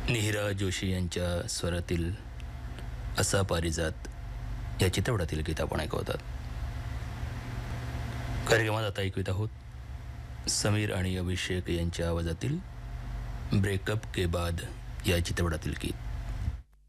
निहिरा जोशी यांच्या स्वरातील असा पारिजात या चित्रपटातील गीत आपण ऐकवतात. कार्यक्रमात आता ऐकवित आहोत समीर आणि अभिषेक यांच्या आवाजातील ब्रेकअप के बाद या चित्रपटातील गीत.